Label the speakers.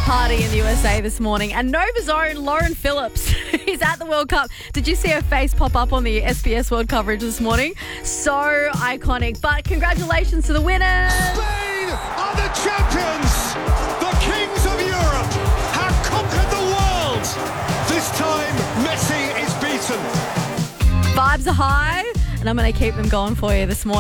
Speaker 1: party in the USA this morning. And Nova's own Lauren Phillips is at the World Cup. Did you see her face pop up on the SBS World coverage this morning? So iconic. But congratulations to the winners.
Speaker 2: Spain are the champions. The kings of Europe have conquered the world. This time, Messi is beaten.
Speaker 1: Vibes are high, and I'm going to keep them going for you this morning.